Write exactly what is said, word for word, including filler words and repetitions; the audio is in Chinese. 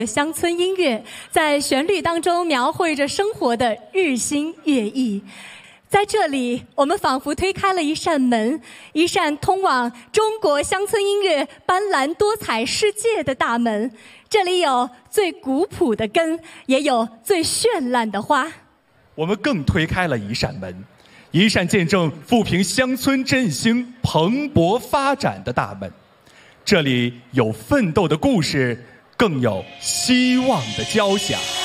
乡村音乐在旋律当中描绘着生活的日新月异。在这里，我们仿佛推开了一扇门，一扇通往中国乡村音乐斑斓多彩世界的大门。这里有最古朴的根，也有最绚烂的花。 我们更推开了一扇门，一扇见证富平乡村振兴蓬勃发展的大门。这里有奋斗的故事，更有希望的交响。